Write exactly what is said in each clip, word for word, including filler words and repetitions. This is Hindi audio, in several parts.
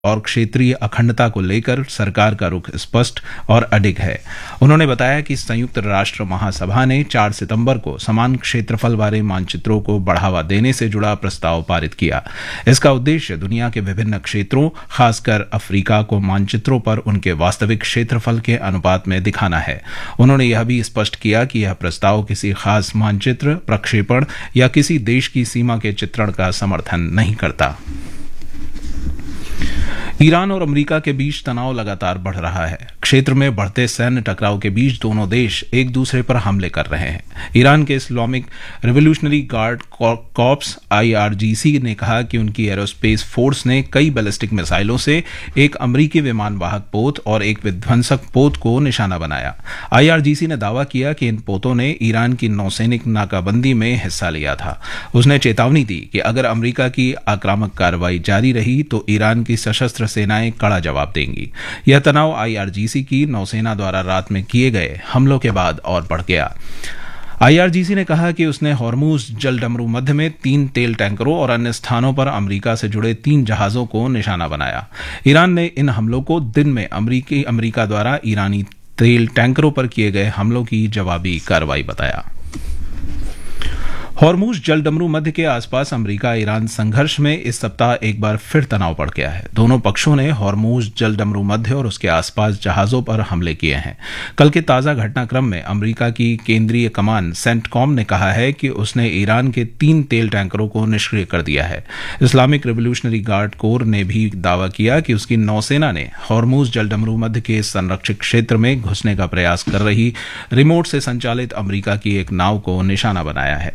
और क्षेत्रीय अखंडता को लेकर सरकार का रुख स्पष्ट और अडिग है। उन्होंने बताया कि संयुक्त राष्ट्र महासभा ने चार सितंबर को समान क्षेत्रफल वाले मानचित्रों को बढ़ावा देने से जुड़ा प्रस्ताव पारित किया। इसका उद्देश्य दुनिया के विभिन्न क्षेत्रों, खासकर अफ्रीका को मानचित्रों पर उनके वास्तविक क्षेत्रफल के अनुपात में दिखाना है। उन्होंने यह भी स्पष्ट किया कि यह प्रस्ताव किसी खास मानचित्र, प्रक्षेपण या किसी देश की सीमा के चित्रण का समर्थन नहीं करता। ईरान और अमेरिका के बीच तनाव लगातार बढ़ रहा है। क्षेत्र में बढ़ते सैन्य टकराव के बीच दोनों देश एक दूसरे पर हमले कर रहे हैं। ईरान के Islamic revolutionary guard corps I R G सी ने कहा कि उनकी एरोस्पेस फोर्स ने कई बैलिस्टिक मिसाइलों से एक अमेरिकी विमान वाहक पोत और एक विध्वंसक पोत को निशाना बनाया। आई आर जी सी ने दावा किया कि इन पोतों ने ईरान की नौसैनिक नाकाबंदी में हिस्सा लिया था। उसने चेतावनी दी कि अगर अमेरिका की आक्रामक कार्रवाई जारी रही तो ईरान की सशस्त्र सेनाएं कड़ा जवाब देंगी। यह तनाव आई आर जी सी की नौसेना द्वारा रात में किए गए हमलों के बाद और बढ़ गया। आई आर जी सी ने कहा कि उसने हॉर्मुज जलडमरू मध्य में तीन तेल टैंकरों और अन्य स्थानों पर अमेरिका से जुड़े तीन जहाजों को निशाना बनाया। ईरान ने इन हमलों को दिन में अमेरिकी अमेरिका द्वारा ईरानी तेल टैंकरों पर किए गए हमलों की जवाबी कार्रवाई बताया। हॉर्मुज जलडमरू मध्य के आसपास अमेरिका ईरान संघर्ष में इस सप्ताह एक बार फिर तनाव बढ़ गया है। दोनों पक्षों ने हॉर्मुज जलडमरू मध्य और उसके आसपास जहाजों पर हमले किए हैं। कल के ताजा घटनाक्रम में अमेरिका की केंद्रीय कमान सेंटकॉम ने कहा है कि उसने ईरान के तीन तेल टैंकरों को निष्क्रिय कर दिया है। इस्लामिक रिवोल्यूशनरी गार्ड कोर ने भी दावा किया कि उसकी नौसेना ने हॉर्मुज जलडमरू मध्य के संरक्षित क्षेत्र में घुसने का प्रयास कर रही रिमोट से संचालित अमेरिका की एक नाव को निशाना बनाया है।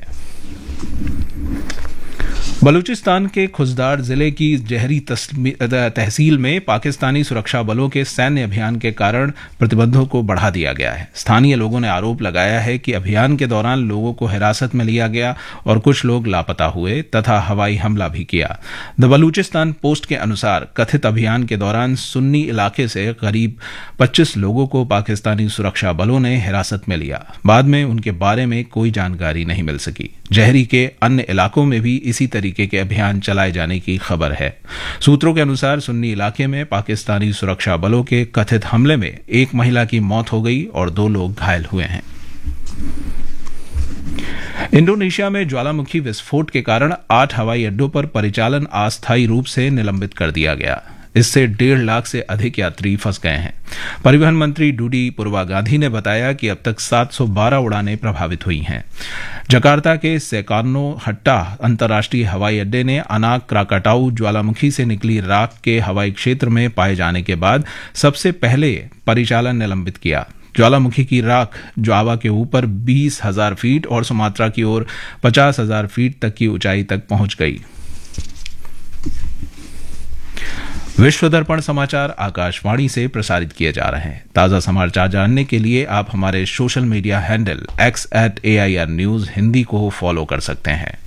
बलूचिस्तान के खुजदार जिले की जहरी तहसील में पाकिस्तानी सुरक्षा बलों के सैन्य अभियान के कारण प्रतिबंधों को बढ़ा दिया गया है। स्थानीय लोगों ने आरोप लगाया है कि अभियान के दौरान लोगों को हिरासत में लिया गया और कुछ लोग लापता हुए तथा हवाई हमला भी किया। द बलूचिस्तान पोस्ट के अनुसार कथित अभियान के दौरान सुन्नी इलाके से करीब पच्चीस लोगों को पाकिस्तानी सुरक्षा बलों ने हिरासत में लिया। बाद में उनके बारे में कोई जानकारी नहीं मिल सकी। जहरी के अन्य इलाकों में भी इसी तरीके के अभियान चलाए जाने की खबर है। सूत्रों के अनुसार सुन्नी इलाके में पाकिस्तानी सुरक्षा बलों के कथित हमले में एक महिला की मौत हो गई और दो लोग घायल हुए हैं। इंडोनेशिया में ज्वालामुखी विस्फोट के कारण आठ हवाई अड्डों पर परिचालन अस्थायी रूप से निलंबित कर दिया गया। इससे डेढ़ लाख से अधिक यात्री फंस गए हैं। परिवहन मंत्री डूडी पुरवा गांधी ने बताया कि अब तक सात सौ बारह उड़ानें प्रभावित हुई हैं। जकार्ता के सेकार्नो हट्टा अंतर्राष्ट्रीय हवाई अड्डे ने अनाक क्राकाटाऊ ज्वालामुखी से निकली राख के हवाई क्षेत्र में पाए जाने के बाद सबसे पहले परिचालन निलंबित किया। ज्वालामुखी की राख जावा के ऊपर बीस हजार फीट और सुमात्रा की ओर पचास हजार फीट तक की ऊंचाई तक पहुंच गई। विश्व दर्पण समाचार आकाशवाणी से प्रसारित किए जा रहे हैं। ताज़ा समाचार जानने के लिए आप हमारे social media handle x eight A I R news Hindi को फॉलो कर सकते हैं।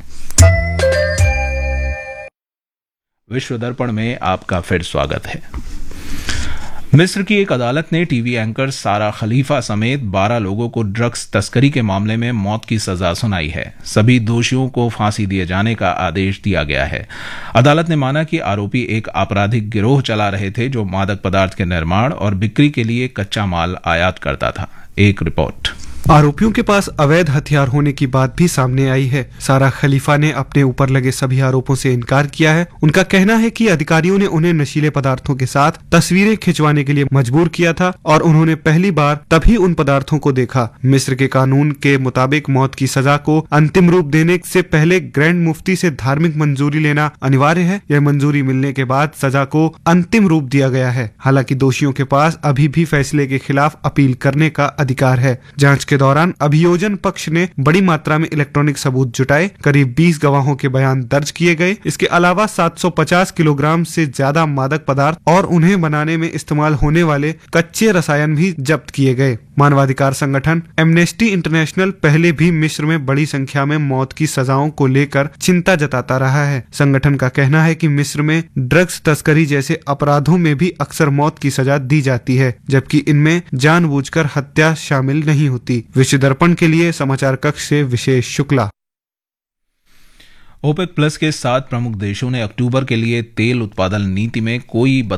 विश्व दर्पण में आपका फिर स्वागत है। मिस्र की एक अदालत ने टीवी एंकर सारा खलीफा समेत बारह लोगों को ड्रग्स तस्करी के मामले में मौत की सजा सुनाई है। सभी दोषियों को फांसी दिए जाने का आदेश दिया गया है। अदालत ने माना कि आरोपी एक आपराधिक गिरोह चला रहे थे जो मादक पदार्थ के निर्माण और बिक्री के लिए कच्चा माल आयात करता था। एक रिपोर्ट। आरोपियों के पास अवैध हथियार होने की बात भी सामने आई है। सारा खलीफा ने अपने ऊपर लगे सभी आरोपों से इनकार किया है। उनका कहना है कि अधिकारियों ने उन्हें नशीले पदार्थों के साथ तस्वीरें खिंचवाने के लिए मजबूर किया था और उन्होंने पहली बार तभी उन पदार्थों को देखा। मिस्र के कानून के मुताबिक मौत की सजा को अंतिम रूप देने से पहले ग्रैंड मुफ्ती से धार्मिक मंजूरी लेना अनिवार्य है। यह मंजूरी मिलने के बाद सजा को अंतिम रूप दिया गया है। हालांकि दोषियों के पास अभी भी फैसले के खिलाफ अपील करने का अधिकार है। जांच के दौरान अभियोजन पक्ष ने बड़ी मात्रा में इलेक्ट्रॉनिक सबूत जुटाए। करीब बीस गवाहों के बयान दर्ज किए गए। इसके अलावा सात सौ पचास किलोग्राम से ज्यादा मादक पदार्थ और उन्हें बनाने में इस्तेमाल होने वाले कच्चे रसायन भी जब्त किए गए। मानवाधिकार संगठन एमनेस्टी इंटरनेशनल पहले भी मिस्र में बड़ी संख्या में मौत की सजाओं को लेकर चिंता जताता रहा है। संगठन का कहना है कि मिस्र में ड्रग्स तस्करी जैसे अपराधों में भी अक्सर मौत की सजा दी जाती है, जबकि इनमें जानबूझकर हत्या शामिल नहीं होती। विश्व दर्पण के लिए समाचार कक्ष से विशेष शुक्ला। ओपेक प्लस के सात प्रमुख देशों ने अक्टूबर के लिए तेल उत्पादन नीति में कोई